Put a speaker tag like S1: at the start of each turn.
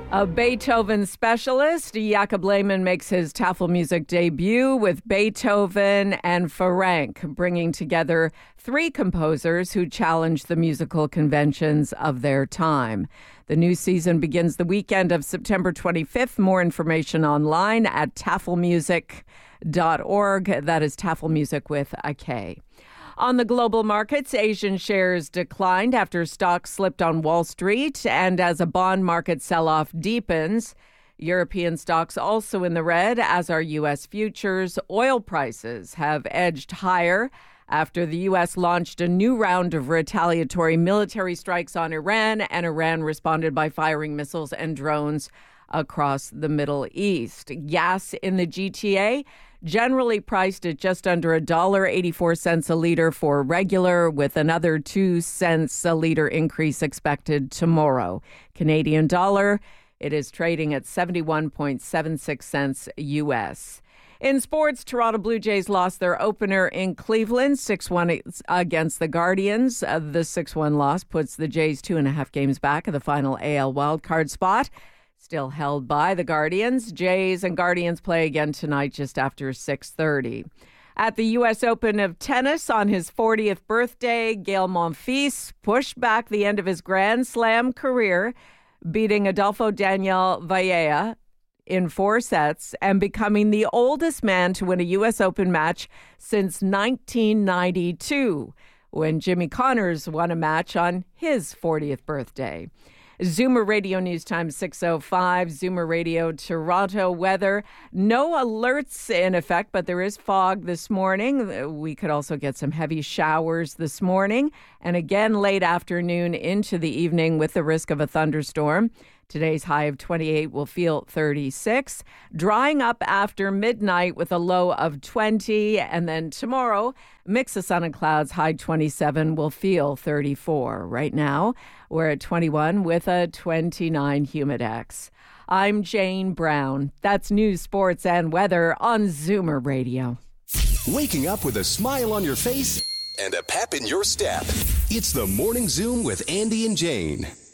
S1: A Beethoven specialist, Jakob Lehman makes his Tafelmusik debut with Beethoven and Ferenc, bringing together three composers who challenge the musical conventions of their time. The new season begins the weekend of September 25th. More information online at tafelmusik.org. That is Tafelmusik with a K. On the global markets, Asian shares declined after stocks slipped on Wall Street, and as a bond market sell-off deepens, European stocks also in the red, as are U.S. futures. Oil prices have edged higher after the U.S. launched a new round of retaliatory military strikes on Iran, and Iran responded by firing missiles and drones across the Middle East. Gas in the GTA generally priced at just under $1.84 a liter for regular, with another 2 cents a liter increase expected tomorrow. Canadian dollar, it is trading at 71.76 cents U.S. In sports, Toronto Blue Jays lost their opener in Cleveland, 6-1 against the Guardians. The 6-1 loss puts the Jays 2.5 games back of the final AL wildcard spot, still held by the Guardians. Jays and Guardians play again tonight just after 6:30. At the U.S. Open of tennis on his 40th birthday, Gael Monfils pushed back the end of his Grand Slam career, beating Adolfo Daniel Vallea in 4 sets and becoming the oldest man to win a U.S. Open match since 1992, when Jimmy Connors won a match on his 40th birthday. Zoomer Radio News Time 6:05. Zoomer Radio Toronto weather. No alerts in effect, but there is fog this morning. We could also get some heavy showers this morning and again late afternoon into the evening with the risk of a thunderstorm. Today's high of 28 will feel 36. Drying up after midnight with a low of 20. And then tomorrow, mix of sun and clouds, high 27, will feel 34. Right now, we're at 21 with a 29 humidex. I'm Jane Brown. That's news, sports, and weather on Zoomer Radio.
S2: Waking up with a smile on your face and a pep in your step. It's the Morning Zoom with Andy and Jane.